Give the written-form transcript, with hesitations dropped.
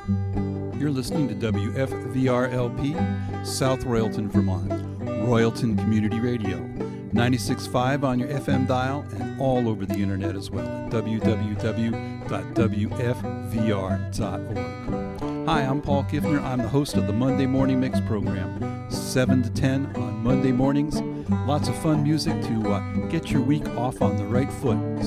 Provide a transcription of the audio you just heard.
You're listening to WFVRLP, South Royalton, Vermont, Royalton Community Radio, 96.5 on your FM dial and all over the internet as well at www.wfvr.org. Hi, I'm Paul Kiffner. I'm the host of the Monday Morning Mix program, 7 to 10 on Monday mornings. Lots of fun music to get your week off on the right foot.